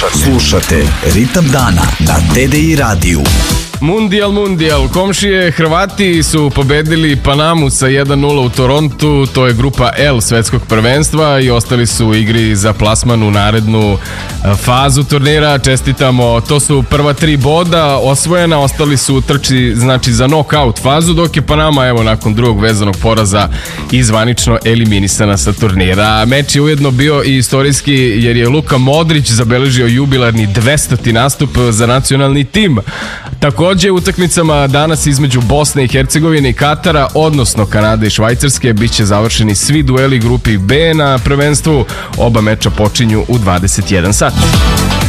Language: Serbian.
Slušate Ritam dana na TDI radiju. Mundijal. Komšije Hrvati su pobedili Panamu sa 1-0 u Torontu. To je grupa L svetskog prvenstva i ostali su u igri za plasman u narednu fazu turnira. Čestitamo, to su prva 3 boda osvojena, ostali su u trči za knockout fazu, dok je Panama nakon drugog vezanog poraza i zvanično eliminisana sa turnira. Meč je ujedno bio i istorijski jer je Luka Modrić zabeležio jubilarni 200. nastup za nacionalni tim. Takođe, utakmicama danas između Bosne i Hercegovine i Katara, odnosno Kanade i Švajcarske, bit će završeni svi dueli grupi B na prvenstvu. Oba meča počinju u 21 sat.